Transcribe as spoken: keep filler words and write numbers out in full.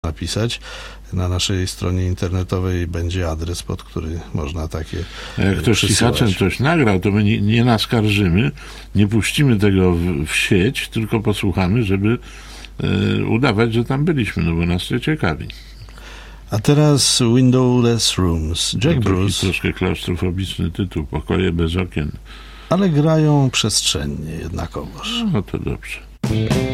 napisać. Na naszej stronie internetowej będzie adres, pod który można takie A jak ktoś cichaczem coś nagrał, to my nie, nie naskarżymy, nie puścimy tego w, w sieć, tylko posłuchamy, żeby e, udawać, że tam byliśmy, no bo nas to ciekawi. A teraz Windowless Rooms. Jack to Bruce. Troszkę klaustrofobiczny tytuł, pokoje bez okien. Ale grają przestrzennie jednakowoż. No to dobrze.